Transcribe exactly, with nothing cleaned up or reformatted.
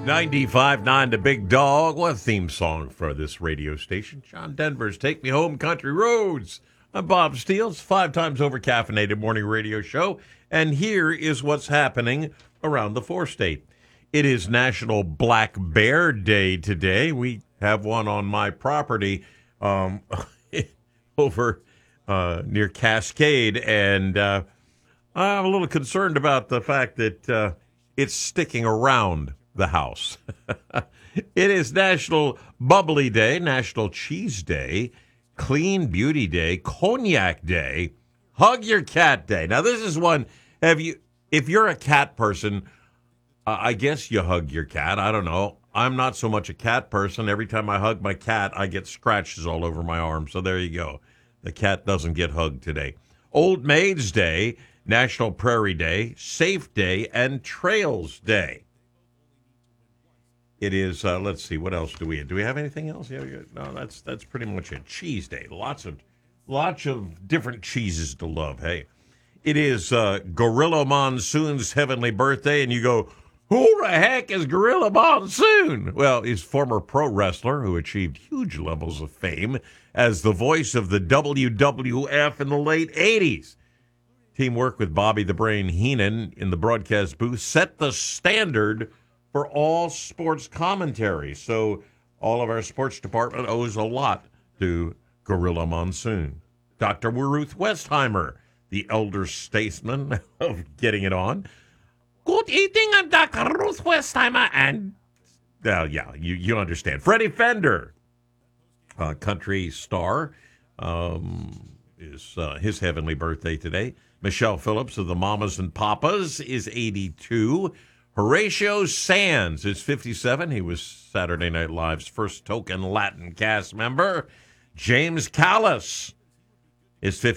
ninety-five point nine The Big Dog. What a theme song for this radio station. John Denver's Take Me Home Country Roads. I'm Bob Steele's five times over caffeinated morning radio show. And here is what's happening around the four-state. It is National Black Bear Day today. We have one on my property um, over uh, near Cascade. And uh, I'm a little concerned about the fact that uh, it's sticking around the house. It is National Bubbly Day, National Cheese Day, Clean Beauty Day, Cognac Day, Hug Your Cat Day. Now, this is one, have you, if you're a cat person, uh, I guess you hug your cat. I don't know. I'm not so much a cat person. Every time I hug my cat, I get scratches all over my arm. So there you go. The cat doesn't get hugged today. Old Maids Day, National Prairie Day, Safe Day, and Trails Day. It is, uh, let's see, what else do we have? Do we have anything else? Yeah, yeah, no, that's that's pretty much it. Cheese Day. Lots of lots of different cheeses to love, hey. It is uh, Gorilla Monsoon's heavenly birthday, and you go, who the heck is Gorilla Monsoon? Well, he's a former pro wrestler who achieved huge levels of fame as the voice of the W W F in the late eighties. Teamwork with Bobby the Brain Heenan in the broadcast booth set the standard for all sports commentary. So all of our sports department owes a lot to Gorilla Monsoon. Doctor Ruth Westheimer, the elder statesman of getting it on. Good evening, I'm Doctor Ruth Westheimer, and, well, yeah, you, you understand. Freddie Fender, a country star, um, is uh, his heavenly birthday today. Michelle Phillips of the Mamas and Papas is eighty-two. Horatio Sands is fifty-seven. He was Saturday Night Live's first token Latin cast member. James Callis is fifty.